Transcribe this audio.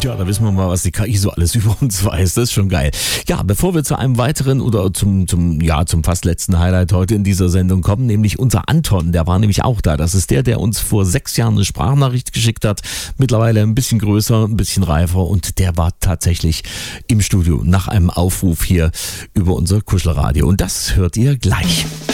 Ja, da wissen wir mal, was die KI so alles über uns weiß. Das ist schon geil. Ja, bevor wir zu einem weiteren oder zum fast letzten Highlight heute in dieser Sendung kommen, nämlich unser Anton, der war nämlich auch da. Das ist der uns vor 6 Jahren eine Sprachnachricht geschickt hat. Mittlerweile ein bisschen größer, ein bisschen reifer und der war tatsächlich im Studio nach einem Aufruf hier über unser Kuschelradio. Und das hört ihr gleich.